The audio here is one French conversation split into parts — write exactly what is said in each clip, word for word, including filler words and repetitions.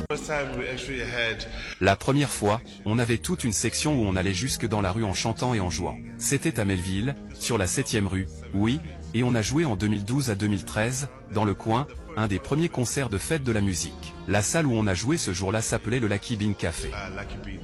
La première fois, on avait toute une section où on allait jusque dans la rue en chantant et en jouant. C'était à Melville, sur la septième rue, oui, et on a joué en deux mille douze à deux mille treize, dans le coin, un des premiers concerts de fête de la musique. La salle où on a joué ce jour-là s'appelait le Lucky Bean Café. Uh, Lucky Bean.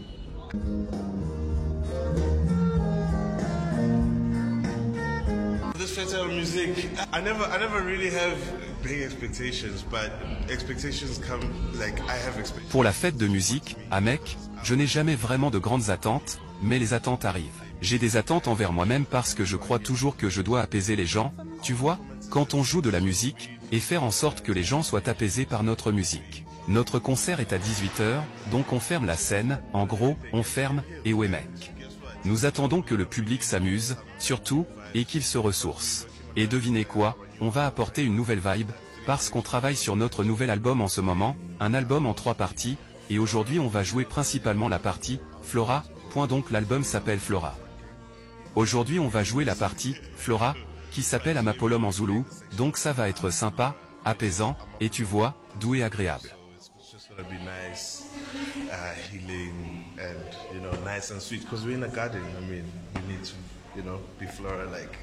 This festival of music, I never, I never really have big expectations, but expectations come, like I have expectations. Pour la fête de musique, à Mecque, je n'ai jamais vraiment de grandes attentes, mais les attentes arrivent. J'ai des attentes envers moi-même parce que je crois toujours que je dois apaiser les gens, tu vois, quand on joue de la musique, et faire en sorte que les gens soient apaisés par notre musique. Notre concert est à dix-huit heures, donc on ferme la scène, en gros, on ferme, et ouais mec. Nous attendons que le public s'amuse, surtout, et qu'il se ressource. Et devinez quoi, on va apporter une nouvelle vibe, parce qu'on travaille sur notre nouvel album en ce moment, un album en trois parties, et aujourd'hui on va jouer principalement la partie Flora, point donc l'album s'appelle Flora. Aujourd'hui on va jouer la partie Flora, qui s'appelle Amapolom en zoulou, donc ça va être sympa, apaisant, et tu vois, doux et agréable. It's gonna be nice, uh, healing, and you know, nice and sweet. Because we're in a garden. I mean, we need to, you know, be flora-like.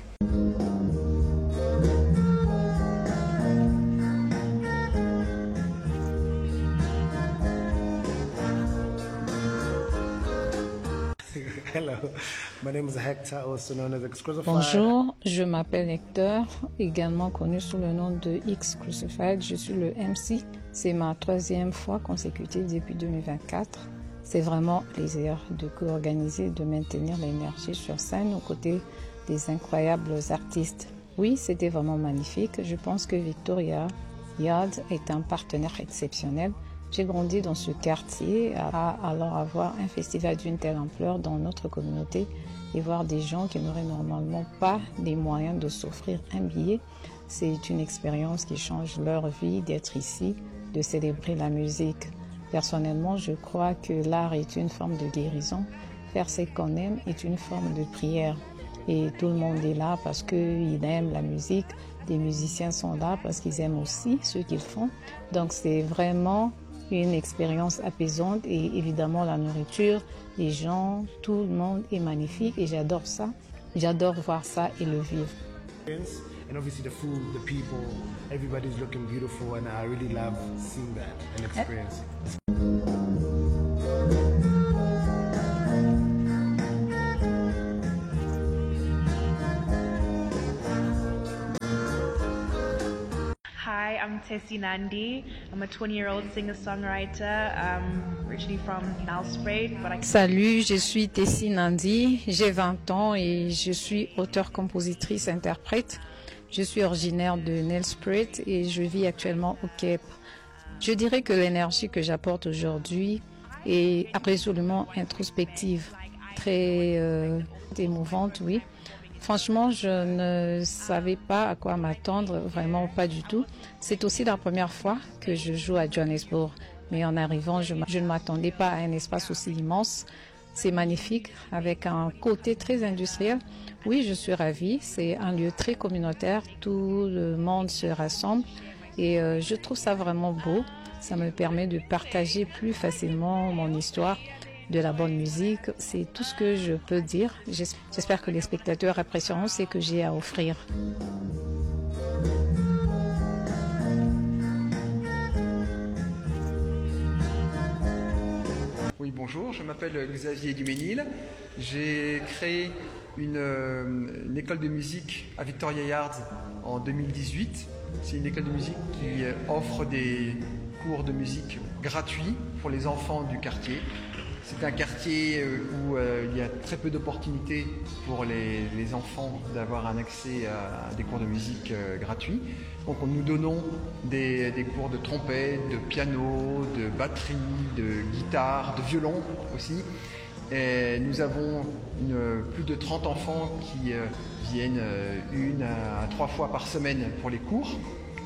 Hello, my name is Hector, also known as X Crucified. Bonjour, je m'appelle Hector, également connu sous le nom de X Crucified. Je suis le M C. C'est ma troisième fois consécutive depuis deux mille vingt-quatre. C'est vraiment un plaisir de co-organiser, de maintenir l'énergie sur scène aux côtés des incroyables artistes. Oui, c'était vraiment magnifique. Je pense que Victoria Yard est un partenaire exceptionnel. J'ai grandi dans ce quartier, à alors avoir un festival d'une telle ampleur dans notre communauté et voir des gens qui n'auraient normalement pas les moyens de s'offrir un billet. C'est une expérience qui change leur vie d'être ici, de célébrer la musique. Personnellement, je crois que l'art est une forme de guérison. Faire ce qu'on aime est une forme de prière. Et tout le monde est là parce qu'ils aiment la musique. Des musiciens sont là parce qu'ils aiment aussi ce qu'ils font. Donc c'est vraiment une expérience apaisante et évidemment la nourriture, les gens, tout le monde est magnifique et j'adore ça. J'adore voir ça et le vivre. And obviously the food, the people, everybody's looking beautiful and I really love seeing that and experiencing it. Hi, I'm Tessie Nandi. I'm a twenty-year-old singer-songwriter, um, originally from Nelspruit, but I... Salut, je suis Tessie Nandi, j'ai vingt ans et je suis auteure-compositrice-interprète. Je suis originaire de Nelspruit et je vis actuellement au Cape. Je dirais que l'énergie que j'apporte aujourd'hui est résolument introspective, très euh, émouvante, oui. Franchement, je ne savais pas à quoi m'attendre, vraiment pas du tout. C'est aussi la première fois que je joue à Johannesburg. Mais en arrivant, je, je ne m'attendais pas à un espace aussi immense. C'est magnifique, avec un côté très industriel. Oui, je suis ravie. C'est un lieu très communautaire. Tout le monde se rassemble. Et euh, je trouve ça vraiment beau. Ça me permet de partager plus facilement mon histoire, de la bonne musique, c'est tout ce que je peux dire. J'espère que les spectateurs apprécieront ce que j'ai à offrir. Oui, bonjour, je m'appelle Xavier Duménil. J'ai créé une, une école de musique à Victoria Yard en deux mille dix-huit. C'est une école de musique qui offre des cours de musique gratuits pour les enfants du quartier. C'est un quartier où euh, il y a très peu d'opportunités pour les, les enfants d'avoir un accès à, à des cours de musique euh, gratuits. Donc nous donnons des, des cours de trompette, de piano, de batterie, de guitare, de violon aussi. Et nous avons une, plus de trente enfants qui euh, viennent euh, une à trois fois par semaine pour les cours.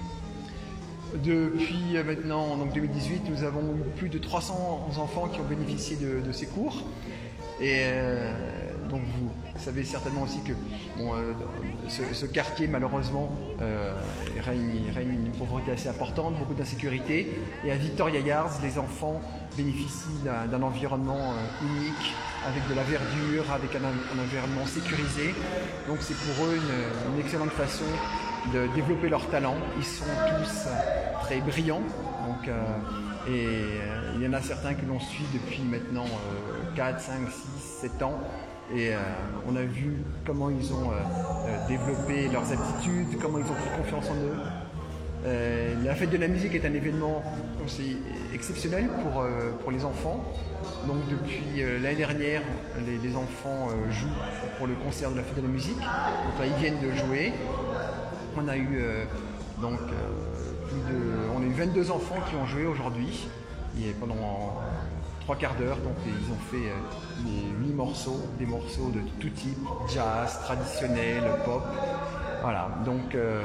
Depuis maintenant, donc deux mille dix-huit, nous avons eu plus de trois cents enfants qui ont bénéficié de, de ces cours. Et euh, Donc vous savez certainement aussi que bon, euh, ce, ce quartier malheureusement euh, règne, règne une pauvreté assez importante, beaucoup d'insécurité. Et à Victoria Yards, les enfants bénéficient d'un, d'un environnement euh, unique, avec de la verdure, avec un, un environnement sécurisé. Donc c'est pour eux une, une excellente façon de développer leurs talents. Ils sont tous très brillants. Donc, euh, et euh, il y en a certains que l'on suit depuis maintenant euh, quatre, cinq, six, sept ans. Et euh, on a vu comment ils ont euh, euh, développé leurs aptitudes, comment ils ont pris confiance en eux. Euh, la fête de la musique est un événement aussi exceptionnel pour, euh, pour les enfants. Donc depuis euh, l'année dernière, les, les enfants euh, jouent pour le concert de la fête de la musique. Donc là, ils viennent de jouer. On a eu euh, donc euh, plus de, on a eu vingt-deux enfants qui ont joué aujourd'hui. Et pendant trois quarts d'heure, donc ils ont fait euh, les huit morceaux, des morceaux de tout type, jazz, traditionnel, pop. Voilà. Donc euh,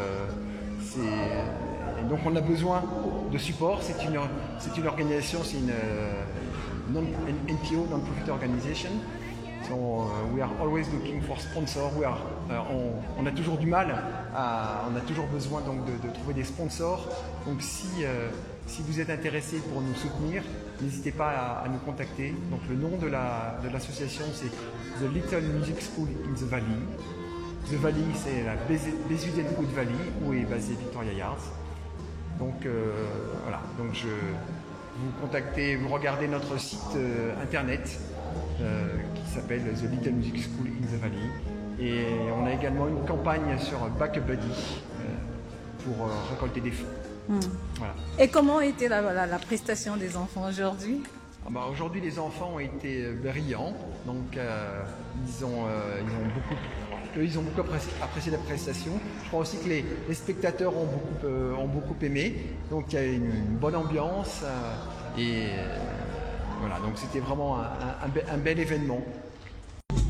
c'est, donc on a besoin de support. C'est une, c'est une organisation, c'est une non, N P O, non-profit organization. So uh, we are always looking for sponsors. We are, uh, on, on a toujours du mal, à, on a toujours besoin donc de, de trouver des sponsors. Donc si, euh, si vous êtes intéressé pour nous soutenir, n'hésitez pas à, à nous contacter. Donc le nom de, la, de l'association c'est The Little Music School in the Valley. The Valley, c'est la Basildon Valley où est basée Victoria Yards. Donc euh, voilà, donc je vous contactez, vous regardez notre site euh, internet. Euh, qui s'appelle The Little Music School in the Valley. Et on a également une campagne sur Back a Buddy euh, pour euh, récolter des fonds. Mmh. Voilà. Et comment était la, la, la prestation des enfants aujourd'hui? Ah bah, aujourd'hui, les enfants ont été brillants. Donc, euh, ils, ont, euh, ils, ont beaucoup, eux, ils ont beaucoup apprécié, apprécié la prestation. Je crois aussi que les, les spectateurs ont beaucoup, euh, ont beaucoup aimé. Donc, il y a une, une bonne ambiance. Euh, et... Voilà, donc c'était vraiment un, un, un bel événement.